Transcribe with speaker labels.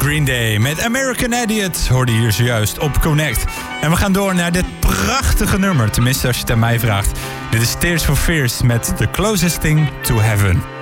Speaker 1: Green Day met American Idiot hoorde hier zojuist op Connect. En we gaan door naar dit prachtige nummer, tenminste als je het aan mij vraagt. Dit is Tears for Fears met The Closest Thing to Heaven.